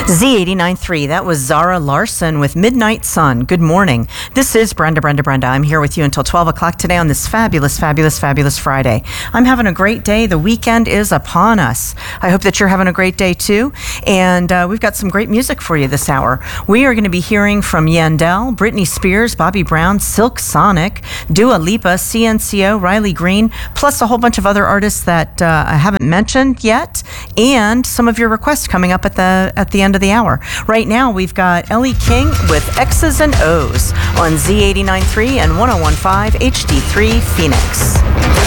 Z89.3, that was Zara Larson with Midnight Sun. Good morning. This is Brenda. I'm here with you until 12 o'clock today on this fabulous Friday. I'm having a great day. The weekend is upon us. I hope that you're having a great day too. And we've got some great music for you this hour. We are going to be hearing from Yandel, Britney Spears, Bobby Brown, Silk Sonic, Dua Lipa, CNCO, Riley Green, plus a whole bunch of other artists that I haven't mentioned yet, and some of your requests coming up at the end of the hour. Right now, we've got Ellie King with X's and O's on Z89.3 and 101.5 HD3 Phoenix.